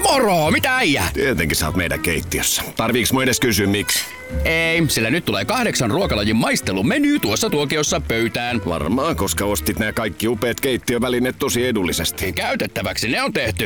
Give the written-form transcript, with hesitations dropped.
Moro, mitä äijä? Tietenkin sä oot meidän keittiössä. Tarviiks mun edes kysyä miksi? Ei, sillä nyt tulee 8 ruokalajin maistelumeny tuossa tuokiossa pöytään. Varmaan, koska ostit nämä kaikki upeat keittiövälineet tosi edullisesti. Käytettäväksi ne on tehty.